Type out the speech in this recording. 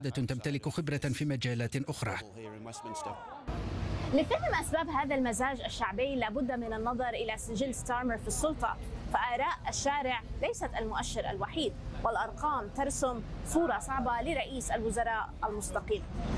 تمتلك خبرة في مجالات أخرى. لفهم أسباب هذا المزاج الشعبي لابد من النظر إلى سجل ستارمر في السلطة، فآراء الشارع ليست المؤشر الوحيد، والأرقام ترسم صورة صعبة لرئيس الوزراء المستقيل.